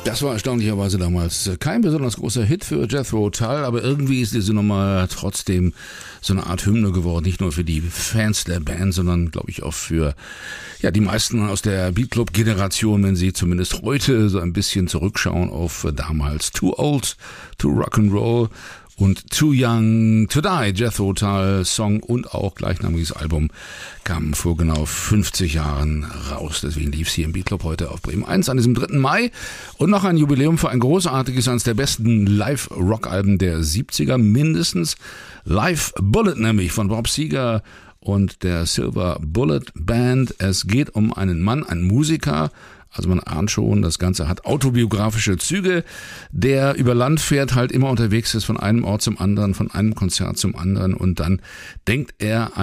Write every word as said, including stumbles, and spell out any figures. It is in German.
Das war erstaunlicherweise damals kein besonders großer Hit für Jethro Tull, aber irgendwie ist diese Nummer trotzdem so eine Art Hymne geworden, nicht nur für die Fans der Band, sondern glaube ich auch für ja die meisten aus der Beatclub-Generation, wenn sie zumindest heute so ein bisschen zurückschauen auf damals Too Old to Rock'n'Roll und Too Young to Die, Jethro Tull Song und auch gleichnamiges Album kam vor genau fünfzig Jahren raus. Deswegen lief es hier im Beatclub heute auf Bremen eins an diesem dritten Mai. Und noch ein Jubiläum für ein großartiges, eines der besten Live-Rock-Alben der siebziger mindestens. Live Bullet nämlich von Bob Seger und der Silver Bullet Band. Es geht um einen Mann, einen Musiker. Also man ahnt schon, das Ganze hat autobiografische Züge, der über Land fährt, halt immer unterwegs ist, von einem Ort zum anderen, von einem Konzert zum anderen und dann denkt er